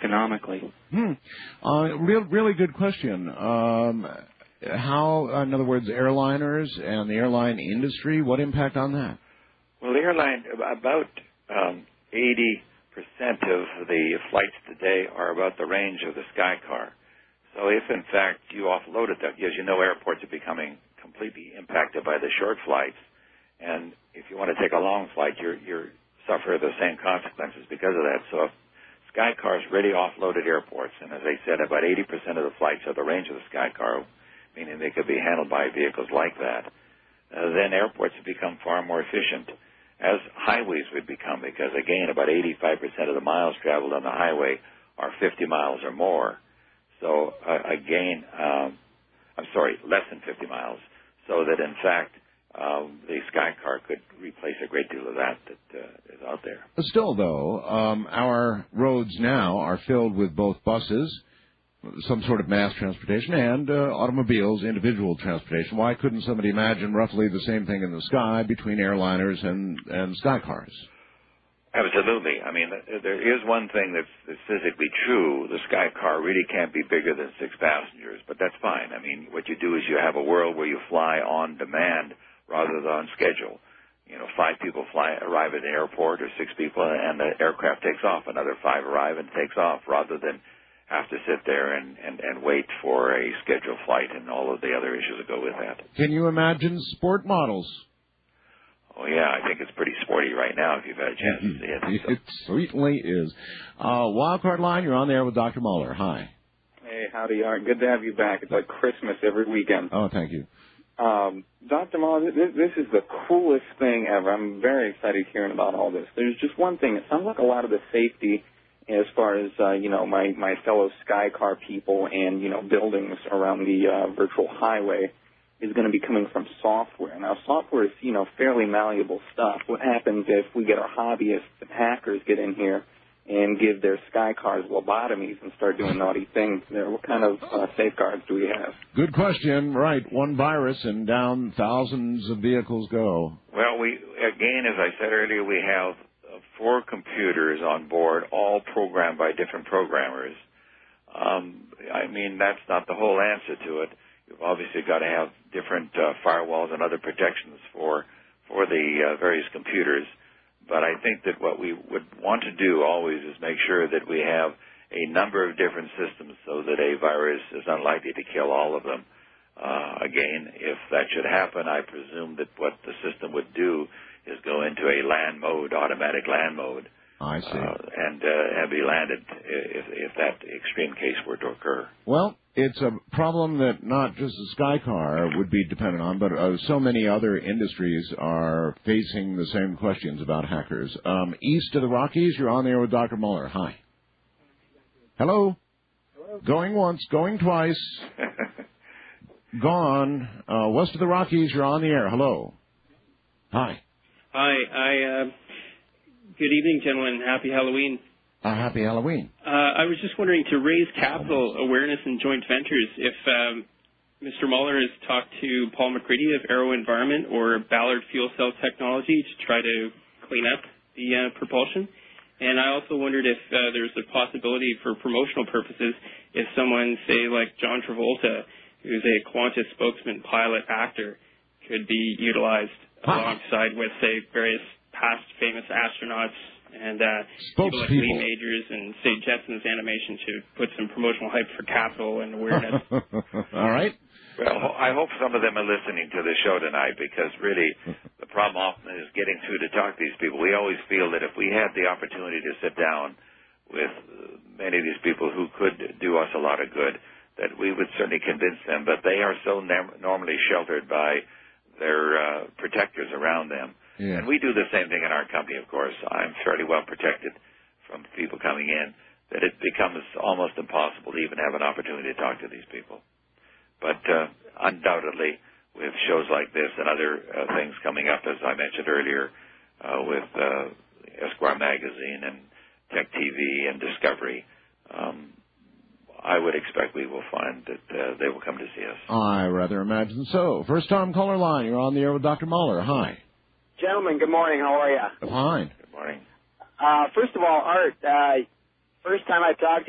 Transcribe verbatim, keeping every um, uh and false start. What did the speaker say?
economically. Hmm. Uh, real, really good question. Um, how, in other words, airliners and the airline industry, what impact on that? Well, the airline, about um, eighty percent of the flights today are about the range of the Skycar. So if, in fact, you offloaded them, as you know, airports are becoming completely impacted by the short flights. And if you want to take a long flight, you're, you're suffer the same consequences because of that. So if Skycars really offloaded airports, and as I said, about eighty percent of the flights are the range of the Skycar, meaning they could be handled by vehicles like that, uh, then airports have become far more efficient, as highways would become, because, again, about eighty-five percent of the miles traveled on the highway are fifty miles or more. So, uh, again, um, I'm sorry, less than fifty miles, so that, in fact, um, the Skycar could replace a great deal of that that uh, is out there. Still, though, um, our roads now are filled with both buses, some sort of mass transportation, and uh, automobiles, individual transportation. Why couldn't somebody imagine roughly the same thing in the sky between airliners and, and Skycars? Absolutely. I mean, there is one thing that's, that's physically true. The Skycar really can't be bigger than six passengers, but that's fine. I mean, what you do is you have a world where you fly on demand rather than on schedule. You know, five people fly, arrive at the airport, or six people, and the aircraft takes off. Another five arrive and takes off, rather than have to sit there and, and, and wait for a scheduled flight and all of the other issues that go with that. Can you imagine sport models? Oh, yeah, I think it's pretty sporty right now if you've had a chance to see it. So. It certainly is. Uh, Wildcard Line, you're on there with Doctor Muller. Hi. Hey, howdy, Art. Good to have you back. It's like Christmas every weekend. Oh, thank you. Um, Doctor Muller, this, this is the coolest thing ever. I'm very excited hearing about all this. There's just one thing. It sounds like a lot of the safety as far as, uh, you know, my, my fellow Skycar people and, you know, buildings around the uh, virtual highway is going to be coming from software. Now, software is, you know, fairly malleable stuff. What happens if we get our hobbyists and hackers get in here and give their Skycars lobotomies and start doing naughty things there? What kind of uh, safeguards do we have? Good question. Right. One virus and down thousands of vehicles go. Well, we, again, as I said earlier, we have four computers on board, all programmed by different programmers. Um, I mean, that's not the whole answer to it. You've obviously got to have different uh, firewalls and other protections for for the uh, various computers. But I think that what we would want to do always is make sure that we have a number of different systems so that a virus is unlikely to kill all of them. Uh, again, if that should happen, I presume that what the system would do is go into a land mode, automatic land mode. I see. Uh, and, uh, and be landed if, if that extreme case were to occur. Well, it's a problem that not just the Skycar would be dependent on, but uh, so many other industries are facing the same questions about hackers. Um, east of the Rockies, you're on there with Doctor Muller. Hi. Hello? Hello? Going once, going twice. Gone. Uh, west of the Rockies, you're on the air. Hello. Hi. Hi. I, uh, good evening, gentlemen. Happy Halloween. Uh, happy Halloween. Uh, I was just wondering, to raise capital awareness in joint ventures, if um, Mister Muller has talked to Paul McCready of Aero Environment or Ballard Fuel Cell Technology to try to clean up the uh, propulsion. And I also wondered if uh, there's a possibility for promotional purposes if someone, say, like John Travolta, who's a Qantas spokesman, pilot, actor, could be utilized alongside with, say, various past famous astronauts and uh, people like Lee Majors and, say, Jetson's Animation to put some promotional hype for capital and awareness. All right. Well, I hope some of them are listening to the show tonight, because really the problem often is getting through to talk to these people. We always feel that if we had the opportunity to sit down with many of these people who could do us a lot of good, that we would certainly convince them, but they are so nam- normally sheltered by their uh, protectors around them. Yeah. And we do the same thing in our company, of course. I'm fairly well protected from people coming in, that it becomes almost impossible to even have an opportunity to talk to these people. But uh, undoubtedly, with shows like this and other uh, things coming up, as I mentioned earlier, uh, with uh, Esquire Magazine and Tech T V and Discovery, um, I would expect we will find that uh, they will come to see us. I rather imagine so. First time caller line, you're on the air with Doctor Muller. Hi. Gentlemen, good morning. How are you? Fine. Good morning. Uh, first of all, Art, uh, first time I talked to